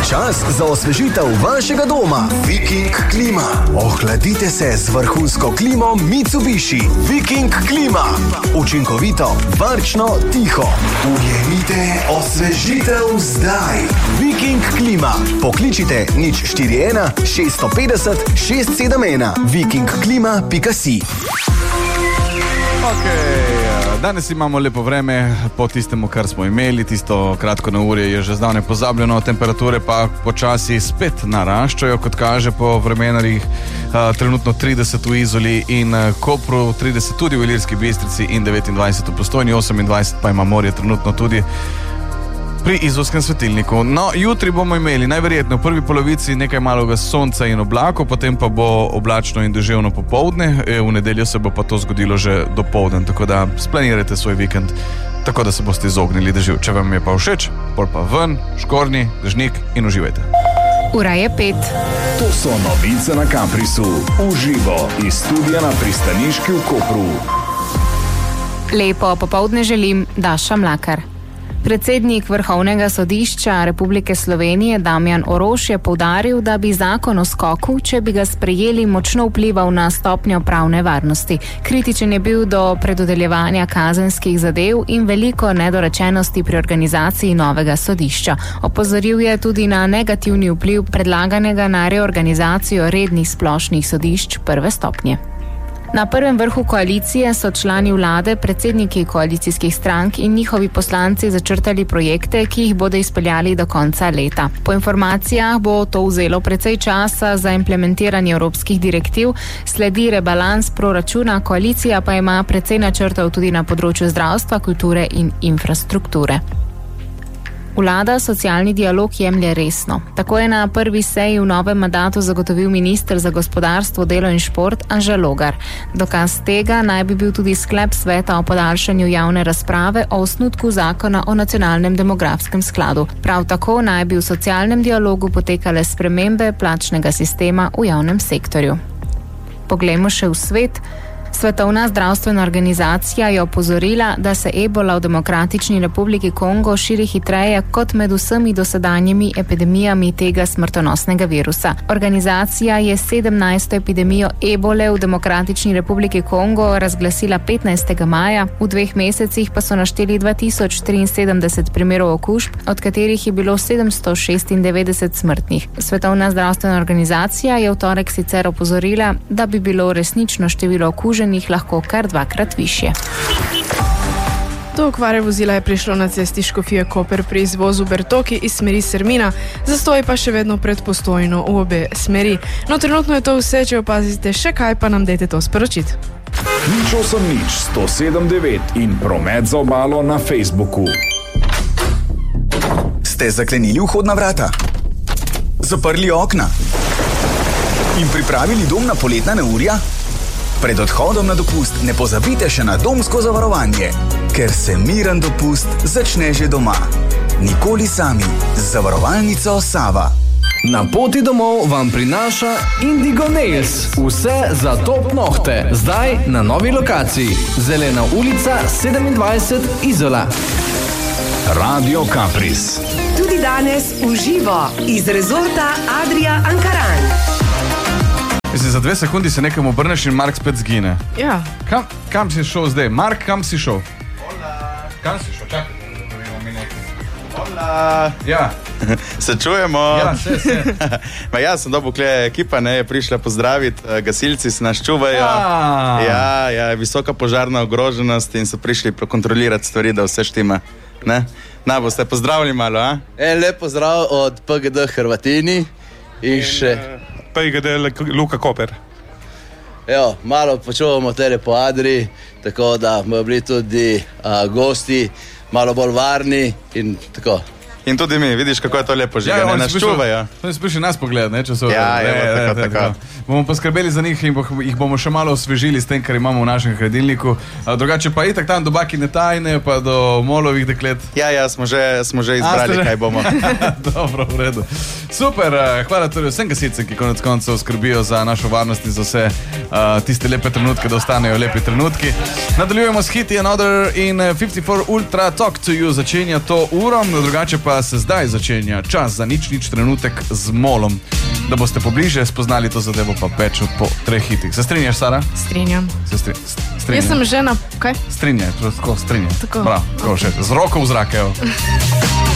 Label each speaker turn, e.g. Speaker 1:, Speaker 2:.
Speaker 1: Čas za osvežitev vašega doma. Viking klima. Ohladite se z vrhunsko klimo Mitsubishi. Viking klima. Učinkovito, varčno, tiho. Ujemite osvežitev zdaj. Viking klima. Pokličite 041 650 671. vikingklima.si.
Speaker 2: Danes imamo lepo vreme, po tistemu, kar smo imeli, tisto kratko na uri je že zdavnaj pozabljeno, temperature pa počasi spet naraščajo, kot kaže po vremenarjih, trenutno 30 v Izoli in Kopru, 30 tudi v Ilirski Bistrici in 29 v Postojni, 28 pa ima morje trenutno tudi pri izolskem svetilniku. No, jutri bomo imeli najverjetno v prvi polovici nekaj malega sonca in oblakov, potem pa bo oblačno in deževno popoldne, v nedeljo se bo pa to zgodilo že dopoldan, tako da splanirajte svoj vikend tako, da se boste izognili dežju. Če vam je pa všeč, pol pa ven, škornji, dežnik in uživajte.
Speaker 3: Ura je 5.
Speaker 4: To so novice na Caprisu. Uživo iz studia na pristaniški v Kopru.
Speaker 3: Lepo popoldne želim, Daša Mlakar. Predsednik Vrhovnega sodišča Republike Slovenije Damjan Orož je poudaril, da bi zakon o skoku, če bi ga sprejeli, močno vplival na stopnjo pravne varnosti. Kritičen je bil do predodeljevanja kazenskih zadev in veliko nedorečenosti pri organizaciji novega sodišča. Opozoril je tudi na negativni vpliv predlaganega na reorganizacijo rednih splošnih sodišč prve stopnje. Na prvem vrhu koalicije so člani vlade, predsedniki koalicijskih strank in njihovi poslanci začrtali projekte, ki jih bodo izpeljali do konca leta. Po informacijah bo to vzelo precej časa za implementiranje evropskih direktiv, sledi rebalans proračuna, koalicija pa ima precej načrtov tudi na področju zdravstva, kulture in infrastrukture. Vlada socialni dialog jemlje resno. Tako je na prvi seji v novem mandatu zagotovil minister za gospodarstvo, delo in šport Anže Logar. Dokaz tega naj bi bil tudi sklep sveta o podaljšanju javne razprave o osnutku zakona o nacionalnem demografskem skladu. Prav tako naj bi v socialnem dialogu potekale spremembe plačnega sistema v javnem sektorju. Poglejmo še v svet. Svetovna zdravstvena organizacija je opozorila, da se ebola v Demokratični republiki Kongo širi hitreje kot med vsemi dosedanjimi epidemijami tega smrtonosnega virusa. Organizacija je 17. epidemijo ebole v Demokratični republiki Kongo razglasila 15. maja, v 2 mesecih pa so našteli 2073 primerov okužb, od katerih je bilo 796 smrtnih. Svetovna zdravstvena organizacija je v torek sicer opozorila, da bi bilo resnično število okuženih lahko kar 2-krat višje.
Speaker 5: Do okvare vozila je prišlo na cesti Škofije Koper pri izvozu Bertoki iz smeri Sermina, zastoj pa še vedno pred Postojno v obe smeri. No, trenutno je to vse, če opazite še kaj, pa nam dajte to sporočiti.
Speaker 4: 108.9 in promet za obalo na Facebooku.
Speaker 1: Ste zaklenili vhodna vrata? Zaprli okna? In pripravili dom na poletna neurja? Pred odhodom na dopust ne pozabite še na domsko zavarovanje, ker se miren dopust začne že doma. Nikoli sami z zavarovalnico Sava.
Speaker 6: Na poti domov vam prinaša Indigo Nails. Vse za top nohte. Zdaj na novi lokaciji. Zelena ulica 27 Izola.
Speaker 4: Radio Capris.
Speaker 7: Tudi danes v živo iz rezorta Adria Ankaran.
Speaker 2: Za 2 sekundi se nekam obrneš in Mark spet zgine.
Speaker 5: Ja.
Speaker 2: Kam si šel zdaj? Mark, kam si šel? Hola. Kam si šel? Čakaj, da vidimo mi nekaj. Hola. Ja.
Speaker 8: Se čujemo?
Speaker 2: Ja, se.
Speaker 8: Ja, sem dobil ekipa, je prišla pozdraviti, gasilci se nas čuvajo. Ja, visoka požarna ogroženost in so prišli prekontrolirati stvari, da vse štima. Na, boste pozdravili malo, a?
Speaker 9: Lep pozdrav od PGD Hrvatini in še...
Speaker 10: PGD Luka Koper.
Speaker 9: Jo, malo počuvamo tere po Adri, tako da bomo bili tudi gosti, malo bolj varni in tako.
Speaker 8: In tudi mi, vidiš, kako je to lepo življenje, ja, nas čuvajo.
Speaker 2: To je prišli nas pogled, ne, če so...
Speaker 8: Ja, tako.
Speaker 2: Bomo poskrbeli za njih in jih bomo še malo osvežili s tem, kar imamo v našem hladilniku. Drugače pa itak tam do Bakine tajne, pa do Molovih deklet.
Speaker 8: Ja, smo že izbrali, kaj bomo.
Speaker 2: Dobro, v redu. Super, hvala tudi vsem gasilcem, ki konec koncev skrbijo za našo varnost in za vse tiste lepe trenutke, da ostanejo lepi trenutki. Nadaljujemo s hiti Another in 54 Ultra Talk to You začenja to uro, drugače pa se zdaj začenja čas za nič trenutek z Molom. Da boste pobliže spoznali to zadevo, pa več po 3 hitih. Se strinjaš, Sara?
Speaker 5: Strinjam.
Speaker 2: Se strinjam.
Speaker 5: Jaz sem žena, kaj?
Speaker 2: Strinjaj, tako strinjaj.
Speaker 5: Tako.
Speaker 2: Bravo, z roko v zrak, evo.